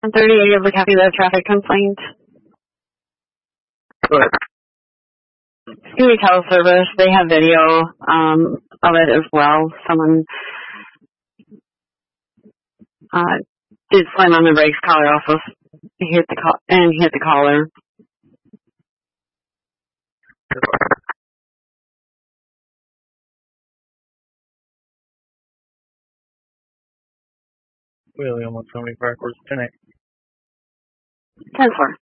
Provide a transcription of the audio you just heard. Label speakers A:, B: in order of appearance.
A: 10:30, are you able to copy the traffic complaint?
B: Good.
A: Security Teleservice, they have video of it as well. Someone did slam on the brakes, caller also hit the caller.
B: William 175 today.
A: 10-4.